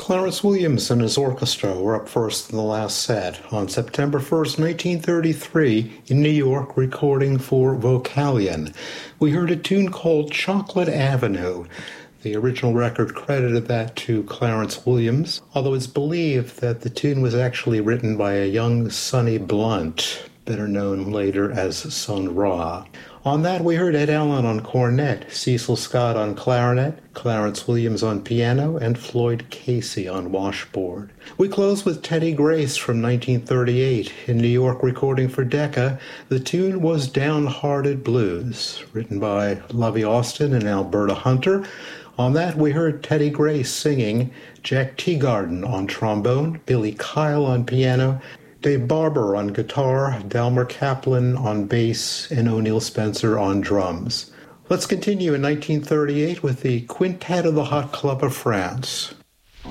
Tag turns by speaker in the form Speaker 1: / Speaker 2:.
Speaker 1: Clarence Williams and his orchestra were up first in the last set on September 1st, 1933, in New York, recording for Vocalion. We heard a tune called Chocolate Avenue. The original record credited that to Clarence Williams, although it's believed that the tune was actually written by a young Sonny Blunt, better known later as Sun Ra. On that, we heard Ed Allen on cornet, Cecil Scott on clarinet, Clarence Williams on piano, and Floyd Casey on washboard. We close with Teddy Grace from 1938. In New York, recording for Decca, the tune was Downhearted Blues, written by Lovey Austin and Alberta Hunter. On that, we heard Teddy Grace singing, Jack Teagarden on trombone, Billy Kyle on piano, Dave Barber on guitar, Delmer Kaplan on bass, and O'Neill Spencer on drums. Let's continue in 1938 with the Quintet of the Hot Club of France.